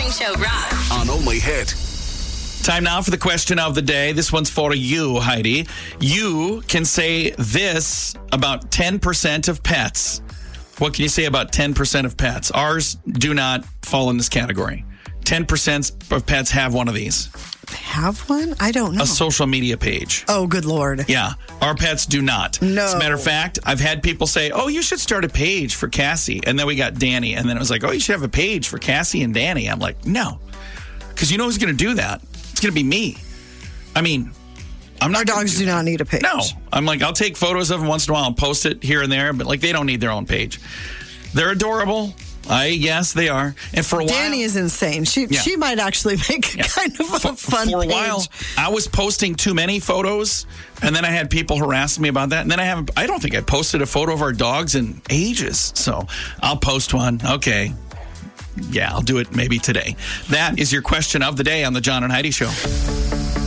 Morning Show rocks. On Only Hit. Time now for the question of the day. This one's for you, Heidi. You can say this about 10% of pets. What can you say about 10% of pets? Ours do not fall in this category. 10% of pets have one of these. Have one? I don't know. A social media page. Oh, good Lord. Yeah. Our pets do not. No. As a matter of fact, I've had people say, oh, you should start a page for Cassie. And then we got Danny. And then it was like, oh, you should have a page for Cassie and Danny. I'm like, no. Because you know who's going to do that? It's going to be me. I mean, I'm not. Our dogs do not need a page. No. I'm like, I'll take photos of them once in a while and post it here and there. But like, they don't need their own page. They're adorable. Yes, they are. And for a while, Danny is insane. She might actually make kind of a fun For a page. while, I was posting too many photos, and then I had people harass me about that. And then I don't think I posted a photo of our dogs in ages. So I'll post one. Okay. Yeah, I'll do it maybe today. That is your question of the day on the John and Heidi Show.